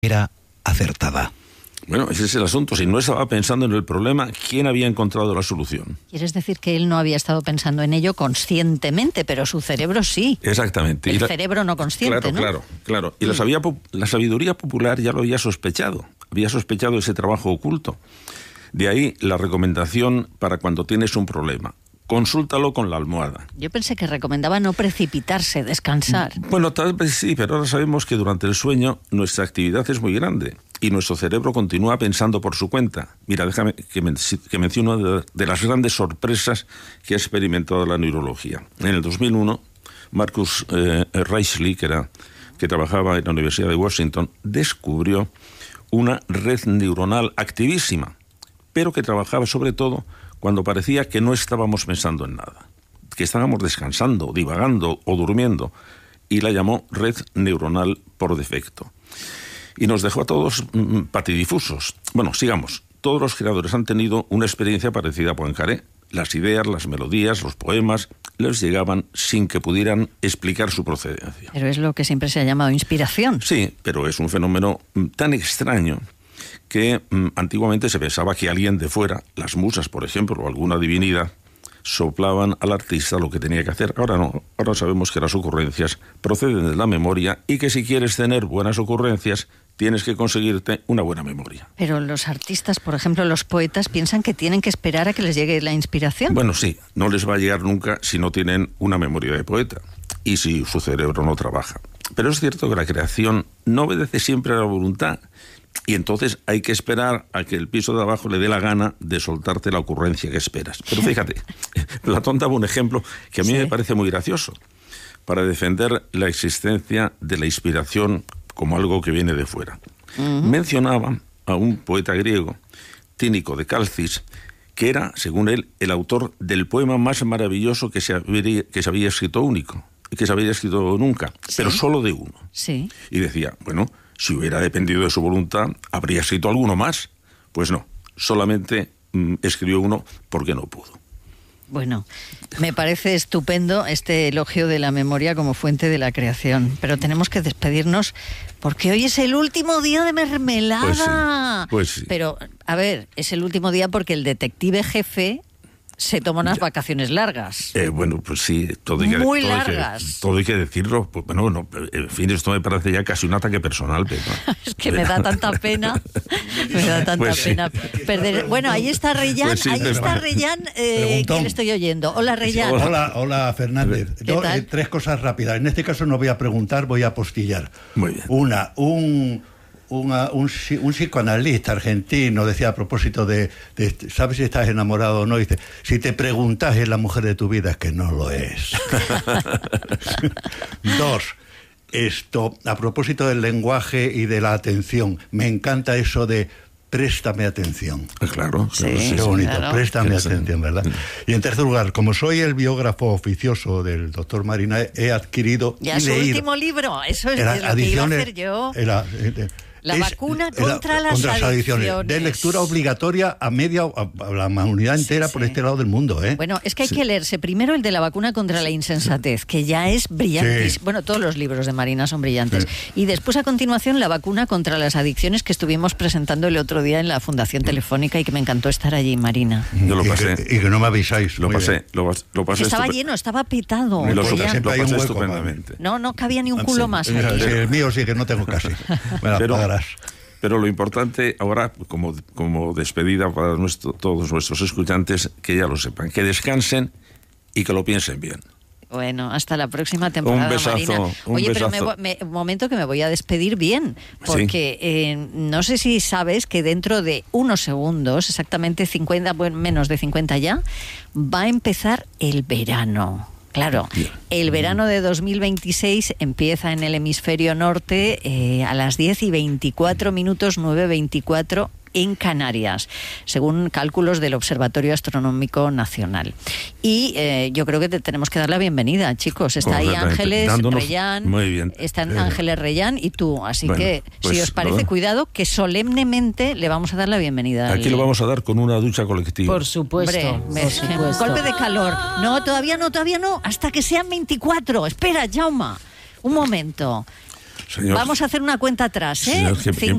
era acertada. Bueno, ese es el asunto. Si no estaba pensando en el problema, ¿quién había encontrado la solución? ¿Quieres decir que él no había estado pensando en ello conscientemente, pero su cerebro sí? Exactamente. El cerebro no consciente, claro, ¿no? Claro. Y la sabiduría popular ya lo había sospechado. Había sospechado ese trabajo oculto. De ahí la recomendación para cuando tienes un problema. Consúltalo con la almohada. Yo pensé que recomendaba no precipitarse, descansar. Bueno, tal vez sí, pero ahora sabemos que durante el sueño nuestra actividad es muy grande y nuestro cerebro continúa pensando por su cuenta. Mira, déjame que mencione una de las grandes sorpresas que ha experimentado la neurología. En el 2001, Marcus Reichley, que trabajaba en la Universidad de Washington, descubrió una red neuronal activísima, pero que trabajaba sobre todo cuando parecía que no estábamos pensando en nada, que estábamos descansando, divagando o durmiendo, y la llamó red neuronal por defecto. Y nos dejó a todos patidifusos. Bueno, sigamos. Todos los creadores han tenido una experiencia parecida a Poincaré. Las ideas, las melodías, los poemas les llegaban sin que pudieran explicar su procedencia. Pero es lo que siempre se ha llamado inspiración. Sí, pero es un fenómeno tan extraño que antiguamente se pensaba que alguien de fuera, las musas, por ejemplo, o alguna divinidad, soplaban al artista lo que tenía que hacer. Ahora no, ahora sabemos que las ocurrencias proceden de la memoria y que si quieres tener buenas ocurrencias, tienes que conseguirte una buena memoria. Pero los artistas, por ejemplo, los poetas, piensan que tienen que esperar a que les llegue la inspiración. Bueno, sí, no les va a llegar nunca si no tienen una memoria de poeta y si su cerebro no trabaja. Pero es cierto que la creación no obedece siempre a la voluntad. Y entonces hay que esperar a que el piso de abajo le dé la gana de soltarte la ocurrencia que esperas. Pero fíjate, Platón daba un ejemplo que a mí me parece muy gracioso para defender la existencia de la inspiración como algo que viene de fuera. Mencionaba a un poeta griego, Tínico de Calcis, que era, según él, el autor del poema más maravilloso que se había escrito nunca, pero solo de uno. Sí. Y decía, bueno, si hubiera dependido de su voluntad, ¿habría escrito alguno más? Pues no, solamente escribió uno porque no pudo. Bueno, me parece estupendo este elogio de la memoria como fuente de la creación, pero tenemos que despedirnos porque hoy es el último día de mermelada. Pues sí. Pero, a ver, es el último día porque el detective jefe se toma unas vacaciones largas. Bueno, pues sí, todo hay que decirlo. Pues, bueno, en fin, esto me parece ya casi un ataque personal. Pero, es que me da tanta pena. Pena perder. Bueno, ahí está Reyán, Reyán, que le estoy oyendo. Hola, Reyán. Hola, Fernández. Yo, tres cosas rápidas. En este caso no voy a preguntar, voy a apostillar. Muy bien. Un psicoanalista argentino decía a propósito de ¿sabes si estás enamorado o no? Dice, si te preguntas es la mujer de tu vida, es que no lo es. Dos, a propósito del lenguaje y de la atención, me encanta eso de préstame atención. Claro, sí, qué bonito, claro. Préstame atención, ¿verdad? Y en tercer lugar, como soy el biógrafo oficioso del doctor Marina, he adquirido ya y su leído último libro, eso es lo que iba a hacer yo. La vacuna contra las adicciones. De lectura obligatoria a la humanidad entera por este lado del mundo, ¿eh? Bueno, es que hay que leerse primero el de la vacuna contra la insensatez, que ya es brillante. Sí. Bueno, todos los libros de Marina son brillantes. Sí. Y después, a continuación, la vacuna contra las adicciones que estuvimos presentando el otro día en la Fundación Telefónica y que me encantó estar allí, Marina. Yo lo pasé. Y que no me avisáis. Lo pasé. Estaba lleno, estaba petado. Lo siempre hay un hueco, estupendamente. No cabía ni un culo más allí. El mío sí que no tengo casi. Bueno, pagarás. Pero lo importante ahora, como despedida para todos nuestros escuchantes, que ya lo sepan, que descansen y que lo piensen bien. Bueno, hasta la próxima temporada, un besazo, Marina. Oye, pero un momento que me voy a despedir bien, porque no sé si sabes que dentro de unos segundos, exactamente 50, bueno, menos de 50 ya, va a empezar el verano. Claro, el verano de 2026 empieza en el hemisferio norte a las 10:24, 9:24 en Canarias, según cálculos del Observatorio Astronómico Nacional. Y yo creo que tenemos que dar la bienvenida, chicos. Está ahí Ángeles Reyán, muy bien. Están Ángeles Reyán y tú. Así que, pues, si os parece, cuidado, que solemnemente le vamos a dar la bienvenida. Aquí lo vamos a dar con una ducha colectiva. Por supuesto. Hombre, por supuesto. Golpe de calor. No, todavía no. Hasta que sean 24. Espera, Jaume. Un momento. Vamos a hacer una cuenta atrás, ¿eh? Señor,